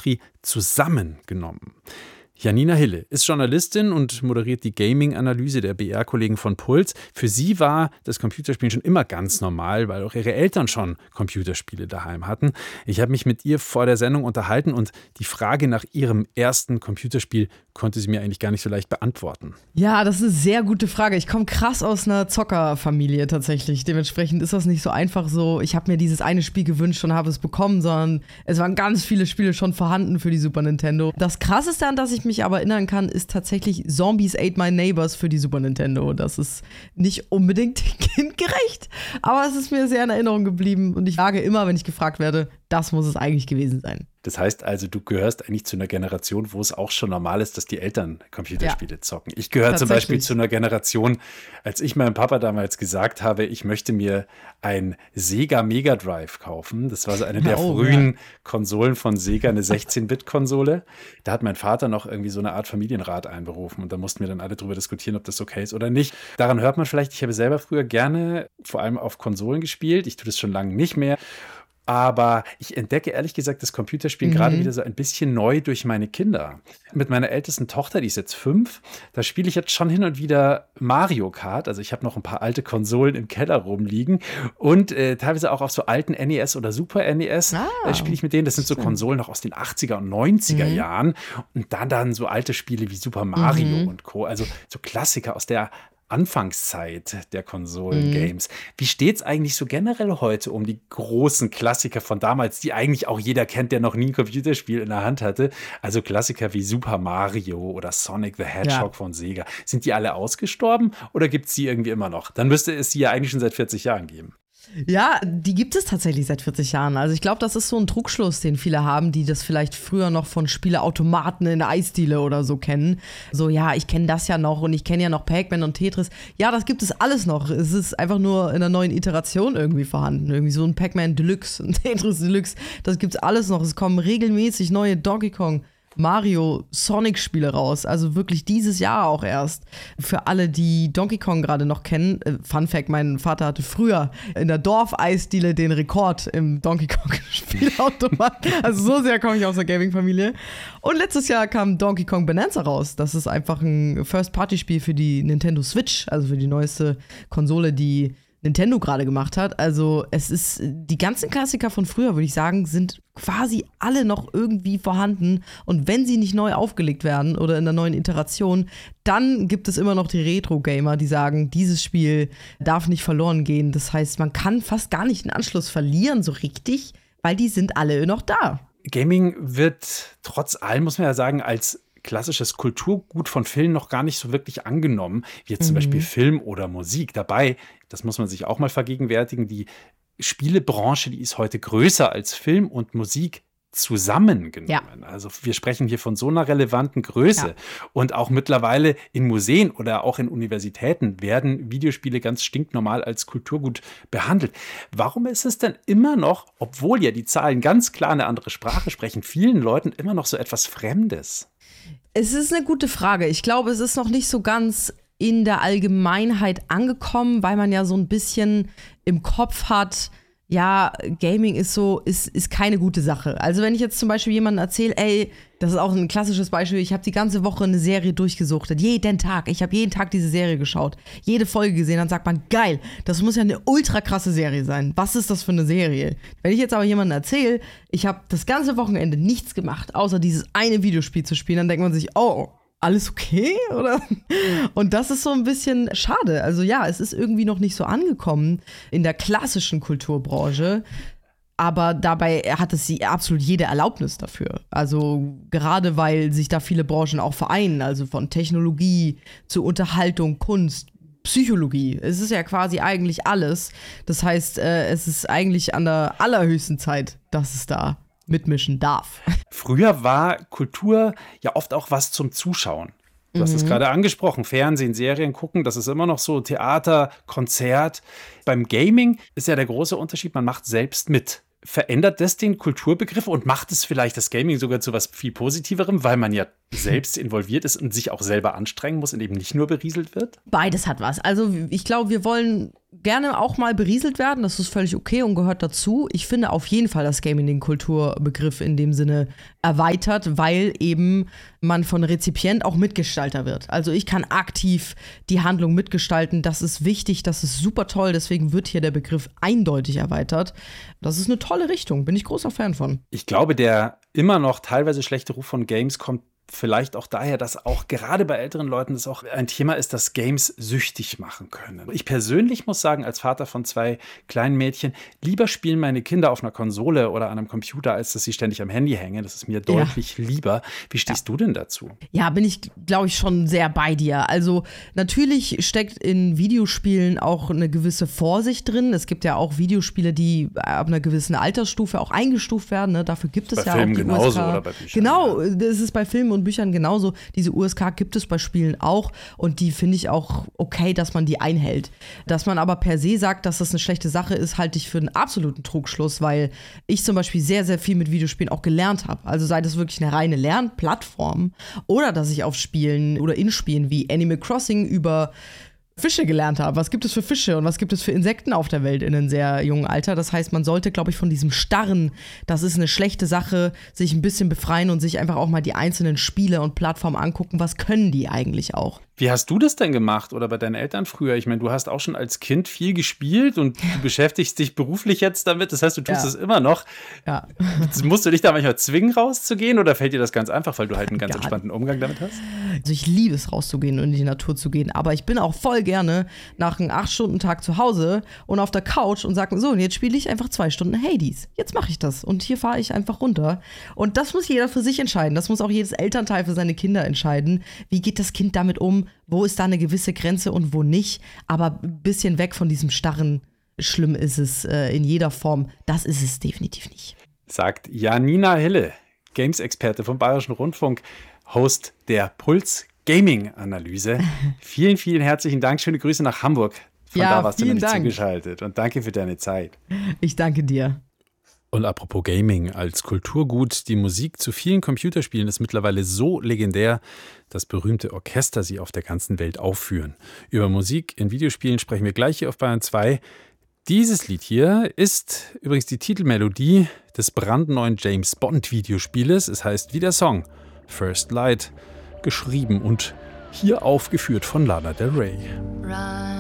Gaming-Industrie zusammengenommen. Janina Hille ist Journalistin und moderiert die Gaming-Analyse der BR-Kollegen von Puls. Für sie war das Computerspielen schon immer ganz normal, weil auch ihre Eltern schon Computerspiele daheim hatten. Ich habe mich mit ihr vor der Sendung unterhalten und die Frage nach ihrem ersten Computerspiel konnte sie mir eigentlich gar nicht so leicht beantworten. Ja, das ist eine sehr gute Frage. Ich komme krass aus einer Zockerfamilie tatsächlich. Dementsprechend ist das nicht so einfach so, ich habe mir dieses eine Spiel gewünscht und habe es bekommen, sondern es waren ganz viele Spiele schon vorhanden für die Super Nintendo. Das Krasseste, an das ich mich aber erinnern kann, ist tatsächlich Zombies Ate My Neighbors für die Super Nintendo. Das ist nicht unbedingt kindgerecht, aber es ist mir sehr in Erinnerung geblieben und ich sage immer, wenn ich gefragt werde, das muss es eigentlich gewesen sein. Das heißt also, du gehörst eigentlich zu einer Generation, wo es auch schon normal ist, dass die Eltern Computerspiele zocken. Ich gehöre zum Beispiel zu einer Generation, als ich meinem Papa damals gesagt habe, ich möchte mir ein Sega Mega Drive kaufen. Das war so eine der frühen Konsolen von Sega, eine 16-Bit-Konsole. Da hat mein Vater noch irgendwie so eine Art Familienrat einberufen und da mussten wir dann alle drüber diskutieren, ob das okay ist oder nicht. Daran hört man vielleicht, ich habe selber früher gerne vor allem auf Konsolen gespielt. Ich tue das schon lange nicht mehr. Aber ich entdecke ehrlich gesagt das Computerspielen gerade wieder so ein bisschen neu durch meine Kinder. Mit meiner ältesten Tochter, die ist jetzt 5, da spiele ich jetzt schon hin und wieder Mario Kart. Also ich habe noch ein paar alte Konsolen im Keller rumliegen und teilweise auch auf so alten NES oder Super NES spiele ich mit denen. Das sind so Konsolen noch aus den 80er und 90er Jahren. Und dann so alte Spiele wie Super Mario und Co. Also so Klassiker aus der Anfangszeit der Konsolen-Games. Wie steht es eigentlich so generell heute um die großen Klassiker von damals, die eigentlich auch jeder kennt, der noch nie ein Computerspiel in der Hand hatte? Also Klassiker wie Super Mario oder Sonic the Hedgehog von Sega. Sind die alle ausgestorben oder gibt es die irgendwie immer noch? Dann müsste es die ja eigentlich schon seit 40 Jahren geben. Ja, die gibt es tatsächlich seit 40 Jahren. Also ich glaube, das ist so ein Trugschluss, den viele haben, die das vielleicht früher noch von Spieleautomaten in der Eisdiele oder so kennen. So, ja, ich kenne das ja noch und ich kenne ja noch Pac-Man und Tetris. Ja, das gibt es alles noch. Es ist einfach nur in einer neuen Iteration irgendwie vorhanden. Irgendwie so ein Pac-Man Deluxe, ein Tetris Deluxe. Das gibt's alles noch. Es kommen regelmäßig neue Donkey Kong, Mario, Sonic-Spiele raus. Also wirklich dieses Jahr auch erst. Für alle, die Donkey Kong gerade noch kennen, Fun Fact, mein Vater hatte früher in der Dorfeisdiele den Rekord im Donkey Kong-Spielautomat. Also so sehr komme ich aus der Gaming-Familie. Und letztes Jahr kam Donkey Kong Bonanza raus. Das ist einfach ein First-Party-Spiel für die Nintendo Switch, also für die neueste Konsole, die Nintendo gerade gemacht hat. Also es ist, die ganzen Klassiker von früher, würde ich sagen, sind quasi alle noch irgendwie vorhanden. Und wenn sie nicht neu aufgelegt werden oder in der neuen Iteration, dann gibt es immer noch die Retro-Gamer, die sagen, dieses Spiel darf nicht verloren gehen. Das heißt, man kann fast gar nicht den Anschluss verlieren so richtig, weil die sind alle noch da. Gaming wird trotz allem, muss man ja sagen, als klassisches Kulturgut von Filmen noch gar nicht so wirklich angenommen, wie jetzt zum Beispiel Film oder Musik. Dabei, das muss man sich auch mal vergegenwärtigen, die Spielebranche, die ist heute größer als Film und Musik zusammengenommen. Ja. Also wir sprechen hier von so einer relevanten Größe. Ja. Und auch mittlerweile in Museen oder auch in Universitäten werden Videospiele ganz stinknormal als Kulturgut behandelt. Warum ist es denn immer noch, obwohl ja die Zahlen ganz klar eine andere Sprache sprechen, vielen Leuten immer noch so etwas Fremdes? Es ist eine gute Frage. Ich glaube, es ist noch nicht so ganz in der Allgemeinheit angekommen, weil man ja so ein bisschen im Kopf hat, ja, Gaming ist keine gute Sache. Also wenn ich jetzt zum Beispiel jemandem erzähle, ey, das ist auch ein klassisches Beispiel, ich habe die ganze Woche eine Serie durchgesuchtet, jeden Tag, ich habe jeden Tag diese Serie geschaut, jede Folge gesehen, dann sagt man, geil, das muss ja eine ultra krasse Serie sein. Was ist das für eine Serie? Wenn ich jetzt aber jemandem erzähle, ich habe das ganze Wochenende nichts gemacht, außer dieses eine Videospiel zu spielen, dann denkt man sich, oh, alles okay, oder? Und das ist so ein bisschen schade. Also ja, es ist irgendwie noch nicht so angekommen in der klassischen Kulturbranche, aber dabei hat es absolut jede Erlaubnis dafür. Also gerade weil sich da viele Branchen auch vereinen, also von Technologie zu Unterhaltung, Kunst, Psychologie. Es ist ja quasi eigentlich alles. Das heißt, es ist eigentlich an der allerhöchsten Zeit, dass es da mitmischen darf. Früher war Kultur ja oft auch was zum Zuschauen. Du hast es gerade angesprochen, Fernsehen, Serien gucken, das ist immer noch so, Theater, Konzert. Beim Gaming ist ja der große Unterschied, man macht selbst mit. Verändert das den Kulturbegriff und macht es vielleicht das Gaming sogar zu was viel Positiverem, weil man ja selbst involviert ist und sich auch selber anstrengen muss und eben nicht nur berieselt wird? Beides hat was. Also ich glaube, wir wollen gerne auch mal berieselt werden. Das ist völlig okay und gehört dazu. Ich finde auf jeden Fall, dass Gaming den Kulturbegriff in dem Sinne erweitert, weil eben man von Rezipient auch Mitgestalter wird. Also ich kann aktiv die Handlung mitgestalten. Das ist wichtig, das ist super toll. Deswegen wird hier der Begriff eindeutig erweitert. Das ist eine tolle Richtung. Bin ich großer Fan von. Ich glaube, der immer noch teilweise schlechte Ruf von Games kommt vielleicht auch daher, dass auch gerade bei älteren Leuten das auch ein Thema ist, dass Games süchtig machen können. Ich persönlich muss sagen, als Vater von 2 kleinen Mädchen, lieber spielen meine Kinder auf einer Konsole oder an einem Computer, als dass sie ständig am Handy hängen. Das ist mir deutlich lieber. Wie stehst du denn dazu? Ja, bin ich, glaube ich, schon sehr bei dir. Also natürlich steckt in Videospielen auch eine gewisse Vorsicht drin. Es gibt ja auch Videospiele, die ab einer gewissen Altersstufe auch eingestuft werden. Ne? Dafür gibt es ja Filmen auch die genauso USK. Oder bei Büchern. Genau, das ist bei Filmen und Büchern genauso. Diese USK gibt es bei Spielen auch und die finde ich auch okay, dass man die einhält. Dass man aber per se sagt, dass das eine schlechte Sache ist, halte ich für einen absoluten Trugschluss, weil ich zum Beispiel sehr, sehr viel mit Videospielen auch gelernt habe. Also sei das wirklich eine reine Lernplattform oder dass ich auf Spielen oder in Spielen wie Animal Crossing über Fische gelernt habe. Was gibt es für Fische und was gibt es für Insekten auf der Welt in einem sehr jungen Alter? Das heißt, man sollte, glaube ich, von diesem Starren, das ist eine schlechte Sache, sich ein bisschen befreien und sich einfach auch mal die einzelnen Spiele und Plattformen angucken. Was können die eigentlich auch? Wie hast du das denn gemacht oder bei deinen Eltern früher? Ich meine, du hast auch schon als Kind viel gespielt und du beschäftigst dich beruflich jetzt damit. Das heißt, du tust es immer noch. Ja. Musst du dich da manchmal zwingen, rauszugehen oder fällt dir das ganz einfach, weil du halt einen ganz entspannten Umgang damit hast? Also ich liebe es, rauszugehen und in die Natur zu gehen. Aber ich bin auch voll gerne nach einem 8-Stunden-Tag zu Hause und auf der Couch und sage, so, und jetzt spiele ich einfach 2 Stunden Hades. Jetzt mache ich das. Und hier fahre ich einfach runter. Und das muss jeder für sich entscheiden. Das muss auch jedes Elternteil für seine Kinder entscheiden. Wie geht das Kind damit um? Wo ist da eine gewisse Grenze und wo nicht? Aber ein bisschen weg von diesem starren, schlimm ist es in jeder Form. Das ist es definitiv nicht. Sagt Janina Hille, Games-Experte vom Bayerischen Rundfunk, Host der Puls Gaming-Analyse. Vielen, vielen herzlichen Dank. Schöne Grüße nach Hamburg. Von da warst du nämlich zugeschaltet. Und danke für deine Zeit. Ich danke dir. Und apropos Gaming als Kulturgut, die Musik zu vielen Computerspielen ist mittlerweile so legendär, dass berühmte Orchester sie auf der ganzen Welt aufführen. Über Musik in Videospielen sprechen wir gleich hier auf Bayern 2. Dieses Lied hier ist übrigens die Titelmelodie des brandneuen James Bond Videospieles. Es heißt wie der Song First Light, geschrieben und hier aufgeführt von Lana Del Rey.